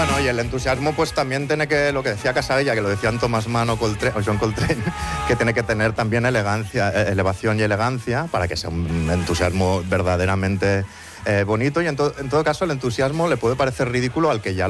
Bueno, y el entusiasmo pues también tiene que, lo que decía Casabella, que lo decían Thomas Mann o John Coltrane, que tiene que tener también elevación y elegancia para que sea un entusiasmo verdaderamente bonito, y en todo caso el entusiasmo le puede parecer ridículo al que ya